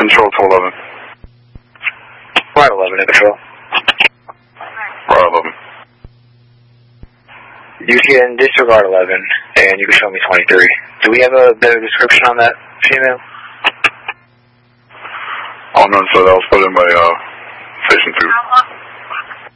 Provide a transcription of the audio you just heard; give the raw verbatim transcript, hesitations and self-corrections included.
Control to eleven. Right eleven to control. Right eleven. You can disregard eleven, and you can show me twenty-three. Do we have a better description on that female? On none, so that was put in by uh, Station two.